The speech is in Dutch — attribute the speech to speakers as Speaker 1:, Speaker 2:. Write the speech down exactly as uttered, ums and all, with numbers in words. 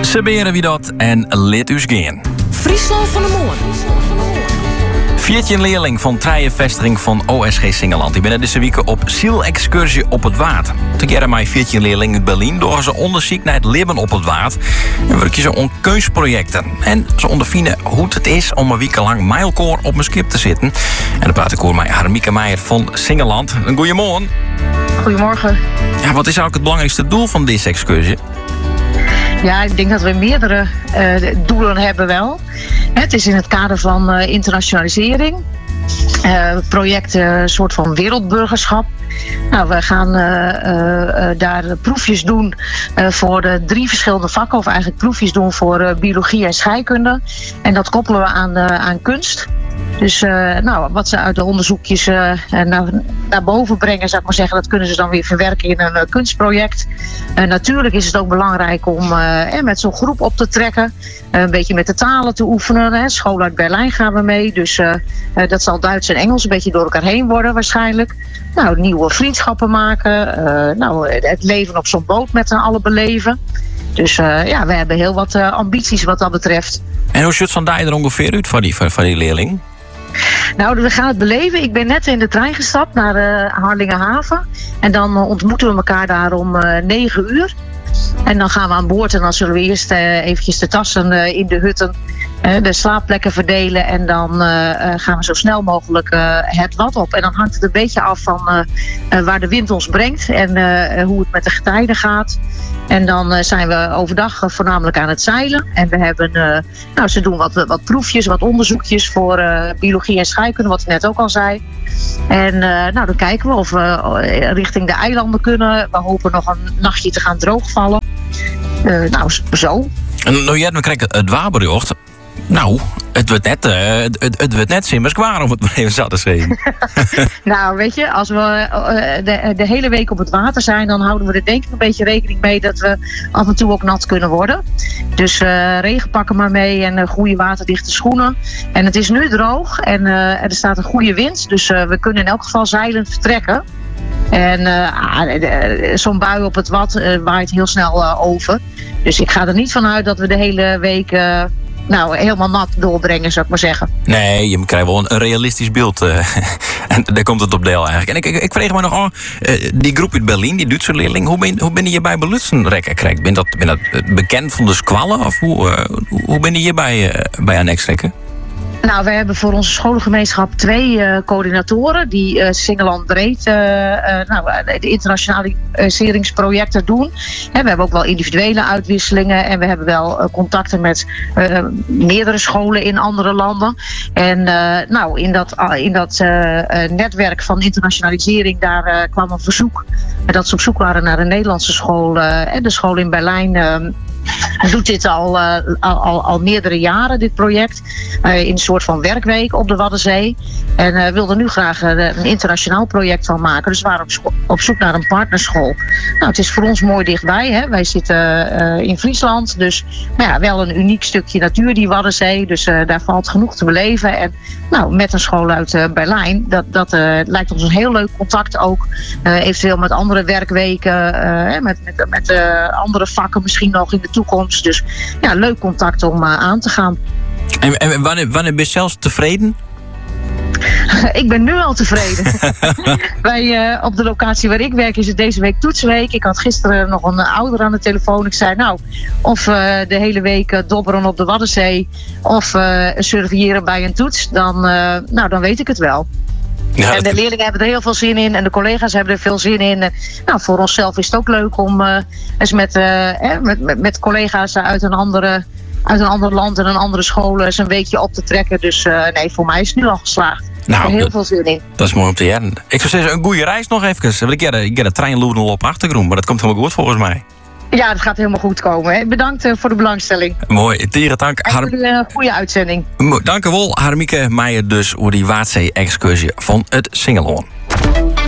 Speaker 1: Saberen wie dat en lid us gaan.
Speaker 2: Friesland van de Moorn.
Speaker 1: veertien leerling van Treien vestiging van O S G Singeland. Die binnen deze week op zielexcursie op het water. Together met veertien leerlingen uit Berlijn doen ze onderzoek naar het leven op het water. En werken ze aan keusprojecten. En ze ondervinden hoe het is om een week lang met elkaar op een schip te zitten. En dan praat ik over met Harmieke Meijer van Singeland. Goedemorgen.
Speaker 3: Goedemorgen.
Speaker 1: Ja, wat is eigenlijk het belangrijkste doel van deze excursie?
Speaker 3: Ja, ik denk dat we meerdere uh, doelen hebben wel. Het is in het kader van uh, internationalisering. Uh, project een uh, soort van wereldburgerschap. Nou, we gaan uh, uh, uh, daar proefjes doen uh, voor uh, drie verschillende vakken. Of eigenlijk proefjes doen voor uh, biologie en scheikunde. En dat koppelen we aan, uh, aan kunst. Dus uh, nou, wat ze uit de onderzoekjes uh, naar, naar boven brengen, zou ik maar zeggen, dat kunnen ze dan weer verwerken in een uh, kunstproject. Uh, natuurlijk is het ook belangrijk om uh, eh, met zo'n groep op te trekken. Uh, een beetje met de talen te oefenen. Hè. School uit Berlijn gaan we mee. Dus uh, uh, dat zal Duits en Engels een beetje door elkaar heen worden waarschijnlijk. Nou, nieuwe vriendschappen maken. Uh, nou, het leven op zo'n boot met z'n allen beleven. Dus uh, ja, we hebben heel wat uh, ambities wat dat betreft.
Speaker 1: En hoe ziet zo'n dag er ongeveer uit voor die, voor, voor die leerling?
Speaker 3: Nou, we gaan het beleven. Ik ben net in de trein gestapt naar uh, Harlingerhaven. En dan uh, ontmoeten we elkaar daar om uh, negen uur. En dan gaan we aan boord en dan zullen we eerst uh, eventjes de tassen uh, in de hutten, uh, de slaapplekken verdelen. En dan uh, gaan we zo snel mogelijk uh, het wat op. En dan hangt het een beetje af van uh, uh, waar de wind ons brengt en uh, hoe het met de getijden gaat. En dan uh, zijn we overdag uh, voornamelijk aan het zeilen. En we hebben, uh, nou, ze doen wat, wat proefjes, wat onderzoekjes voor uh, biologie en scheikunde, wat ik net ook al zei. En uh, nou, dan kijken we of we richting de eilanden kunnen. We hopen nog een nachtje te gaan droogvallen. Uh, nou, zo.
Speaker 1: En nou, jij dan krijg het waberjocht. Nou, het wordt net, uh, het, het, het wordt net simmers kwaar om het maar even zo te zeggen.
Speaker 3: Nou, weet je, als we uh, de, de hele week op het water zijn, dan houden we er denk ik een beetje rekening mee dat we af en toe ook nat kunnen worden. Dus uh, regenpakken maar mee en uh, goede waterdichte schoenen. En het is nu droog en uh, er staat een goede wind, dus uh, we kunnen in elk geval zeilend vertrekken. En uh, zo'n bui op het wat uh, waait heel snel uh, over. Dus ik ga er niet van uit dat we de hele week uh, nou, helemaal nat doorbrengen, zou ik maar zeggen.
Speaker 1: Nee, je krijgt wel een realistisch beeld. Uh, en daar komt het op deel eigenlijk. En ik, ik, ik vreeg me nog aan, uh, die groep uit Berlijn, die Duitse leerling, hoe ben, hoe ben je bij Belutsenrekken krijgt? Ben dat, ben dat bekend van de squallen? Of hoe, uh, hoe ben je hierbij uh, bij aan Extrekken?
Speaker 3: Nou, we hebben voor onze scholengemeenschap twee uh, coördinatoren die uh, Singeland breed uh, uh, nou, de internationaliseringsprojecten doen. En we hebben ook wel individuele uitwisselingen en we hebben wel uh, contacten met uh, meerdere scholen in andere landen. En uh, nou, in dat, uh, in dat uh, uh, netwerk van internationalisering, daar uh, kwam een verzoek dat ze op zoek waren naar een Nederlandse school. Uh, en de school in Berlijn uh, doet dit al, uh, al, al meerdere jaren, dit project. Uh, in een soort van werkweek op de Waddenzee. En uh, wilde nu graag uh, een internationaal project van maken. Dus we waren op, scho- op zoek naar een partnerschool. Nou, het is voor ons mooi dichtbij. Hè? Wij zitten uh, in Friesland. Dus maar ja, wel een uniek stukje natuur, die Waddenzee. Dus uh, daar valt genoeg te beleven. En nou, met een school uit uh, Berlijn. Dat, dat uh, lijkt ons een heel leuk contact ook. Uh, eventueel met andere werkweken. Uh, met met, met uh, andere vakken misschien nog in de toekomst. Dus ja, leuk contact om uh, aan te gaan.
Speaker 1: En, en wanneer, wanneer ben je zelfs tevreden?
Speaker 3: Ik ben nu al tevreden. Wij, uh, op de locatie waar ik werk is het deze week toetsweek. Ik had gisteren nog een ouder aan de telefoon. Ik zei nou, of uh, de hele week uh, dobberen op de Waddenzee of uh, surveilleren bij een toets, dan, uh, nou, dan weet ik het wel. Ja, en de leerlingen hebben er heel veel zin in en de collega's hebben er veel zin in. En, nou, voor onszelf is het ook leuk om uh, eens met, uh, eh, met, met, met collega's uit een andere... uit een ander land en een andere school eens een weekje op te trekken. Dus uh, nee, voor mij is het nu al geslaagd. Nou, er heel dat, veel zin in.
Speaker 1: Dat is mooi om te jaren. Ik zou zeggen, een goede reis nog even. Ik ga de, de trein loeren op achtergrond, maar dat komt helemaal goed volgens mij.
Speaker 3: Ja, dat gaat helemaal goed komen. Hè. Bedankt uh, voor de belangstelling.
Speaker 1: Mooi, Tieren, dank.
Speaker 3: En voor een uh, goede uitzending.
Speaker 1: Dank u wel, Harmieke Meijer dus, voor die Waadzee-excursie van het Singeland.